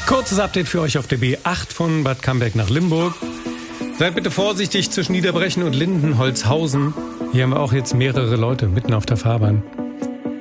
Kurzes Update für euch auf der B8 von Bad Camberg nach Limburg. Seid bitte vorsichtig zwischen Niederbrechen und Lindenholzhausen. Hier haben wir auch jetzt mehrere Leute mitten auf der Fahrbahn.